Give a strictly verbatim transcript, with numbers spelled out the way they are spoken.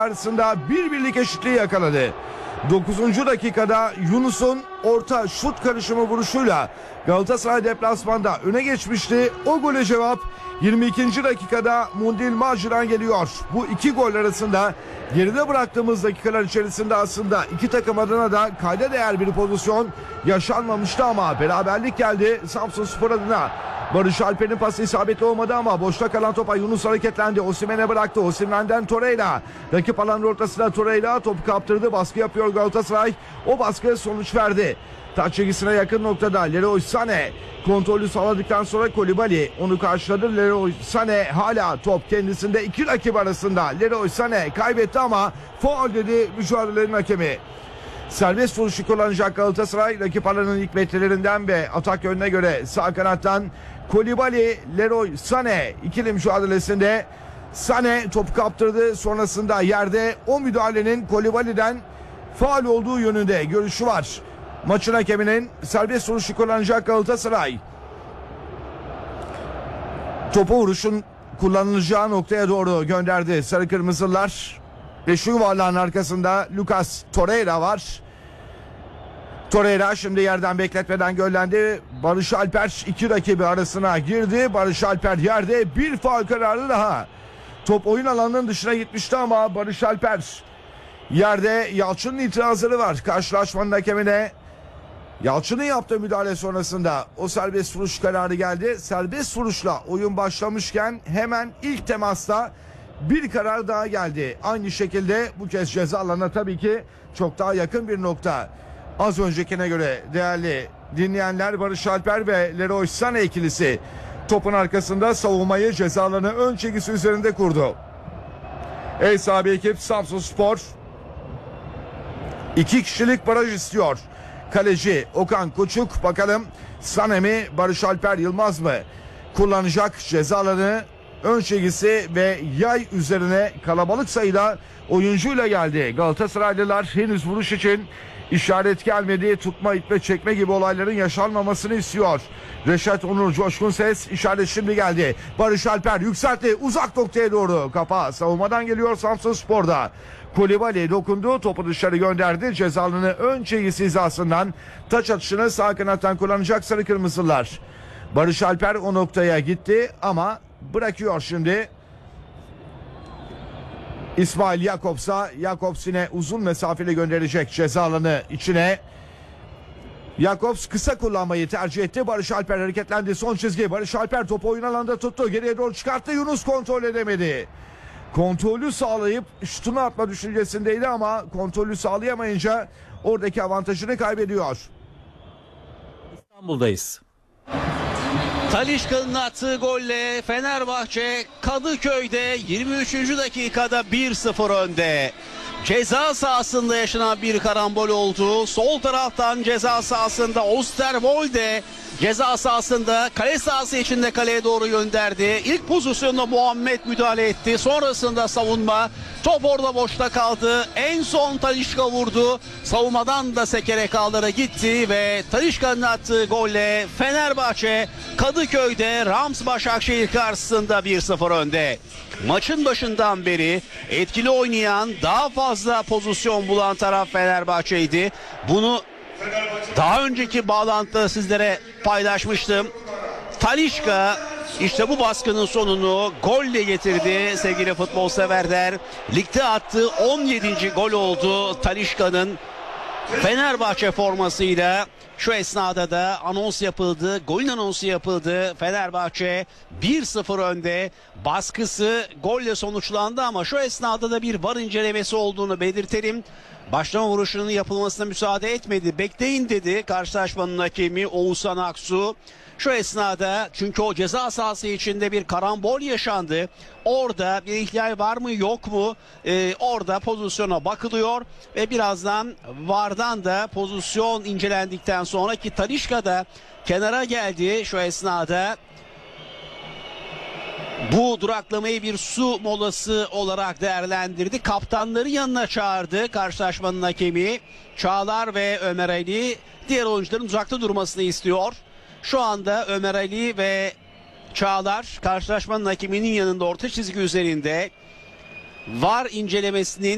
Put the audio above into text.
arasında bir birlik eşitliği yakaladı. dokuzuncu dakikada Yunus'un orta şut karışımı vuruşuyla Galatasaray deplasmanda öne geçmişti. O gole cevap yirmi ikinci dakikada Mundil Maci'den geliyor. Bu iki gol arasında geride bıraktığımız dakikalar içerisinde aslında iki takım adına da kayda değer bir pozisyon yaşanmamıştı ama beraberlik geldi Samsunspor adına. Barış Alper'in pası isabetli olmadı ama boşta kalan topa Yunus hareketlendi. Osimhen'e bıraktı. Osimhen'den Torreira. Rakip alanın ortasına Torreira topu kaptırdı. Baskı yapıyor Galatasaray. O baskı sonuç verdi. Taç çizgisine yakın noktada Leroy Sané kontrolü sağladıktan sonra Koulibaly onu karşıladı. Leroy Sané hala top kendisinde, iki rakip arasında. Leroy Sané kaybetti ama faul dedi mücadelenin hakemi. Serbest vuruşu kullanacak Galatasaray. Rakip alanın ilk metrelerinden ve atak yönüne göre sağ kanattan Koulibaly, Leroy Sané ikili mücadelesinde Sané topu kaptırdı. Sonrasında yerde o müdahalenin Koulibaly'den faul olduğu yönünde görüşü var. Maçın hakeminin serbest vuruşu kullanacak Galatasaray. Topu vuruşun kullanılacağı noktaya doğru gönderdi sarı kırmızılar. Ve şu yuvarlağın arkasında Lucas Torreira var. Torreira şimdi yerden bekletmeden gönderdi. Barış Alper iki rakibi arasına girdi. Barış Alper yerde, bir faul kararı daha. Top oyun alanının dışına gitmişti ama Barış Alper yerde. Yalçın'ın itirazları var karşılaşmanın hakemine. Yalçın'ın yaptığı müdahale sonrasında o serbest vuruş kararı geldi. Serbest vuruşla oyun başlamışken hemen ilk temasta bir karar daha geldi. Aynı şekilde bu kez ceza alanına tabii ki çok daha yakın bir nokta. Az öncekine göre değerli dinleyenler, Barış Alper ve Leroy Sané ikilisi topun arkasında savunmayı ceza alanı ön çizgisi üzerinde kurdu. Ev sahibi ekip Samsunspor iki kişilik baraj istiyor. Kaleci Okan Koçuk, bakalım Sané mi Barış Alper Yılmaz mı kullanacak ceza alanı ön çizgisi ve yay üzerine kalabalık sayıda oyuncuyla geldi. Galatasaraylılar henüz vuruş için işaret gelmedi. Tutma, itme, çekme gibi olayların yaşanmamasını istiyor. Reşat Onur Coşkun ses, işaret şimdi geldi. Barış Alper yükseltti uzak noktaya doğru. Kafa savunmadan geliyor Samsunspor'da. Koulibaly dokundu, topu dışarı gönderdi. Ceza alanı ön çizgisi hizasından taç atışını sağ kanattan kullanacak sarı kırmızılar. Barış Alper o noktaya gitti ama bırakıyor şimdi. İsmail Jakobs'a, Jakobs yine uzun mesafeli gönderecek ceza alanı içine. Jakobs kısa kullanmayı tercih etti. Barış Alper hareketlendi, son çizgi. Barış Alper topu oyun alanında tuttu, geriye doğru çıkarttı. Yunus kontrol edemedi. Kontrolü sağlayıp şutunu atma düşüncesindeydi ama kontrolü sağlayamayınca oradaki avantajını kaybediyor. İstanbul'dayız. Talisca'nın attığı golle Fenerbahçe Kadıköy'de yirmi üçüncü dakikada bir sıfır önde. Ceza sahasında yaşanan bir karambol oldu. Sol taraftan ceza sahasında Osterwolde ceza sahasında kale sahası içinde kaleye doğru gönderdi. İlk pozisyonda Muhammed müdahale etti. Sonrasında savunma, top orada boşta kaldı. En son Talisca vurdu. Savunmadan da sekerek ağlara gitti ve Talisca'nın attığı golle Fenerbahçe Kadıköy'de Rams Başakşehir karşısında bir sıfır önde. Maçın başından beri etkili oynayan, daha fazla pozisyon bulan taraf Fenerbahçe'ydi. Bunu daha önceki bağlantıda sizlere paylaşmıştım. Talisca işte bu baskının sonunu golle getirdi sevgili futbol severler. Ligde attığı on yedinci gol oldu Talisca'nın Fenerbahçe formasıyla. Şu esnada da anons yapıldı, golün anonsu yapıldı. Fenerbahçe bir sıfır önde, baskısı golle sonuçlandı ama şu esnada da bir var incelemesi olduğunu belirtelim. Başlama vuruşunun yapılmasına müsaade etmedi. Bekleyin dedi karşılaşmanın hakemi Oğuzhan Aksu. Şu esnada, çünkü o ceza sahası içinde bir karambol yaşandı. Orada bir ihlal var mı yok mu? Ee, orada pozisyona bakılıyor ve birazdan vardan da pozisyon incelendikten sonra ki Talisca da kenara geldi şu esnada. Bu duraklamayı bir su molası olarak değerlendirdi. Kaptanları yanına çağırdı karşılaşmanın hakemi. Çağlar ve Ömer Ali diğer oyuncuların uzakta durmasını istiyor. Şu anda Ömer Ali ve Çağlar karşılaşmanın hakeminin yanında orta çizgi üzerinde var incelemesinin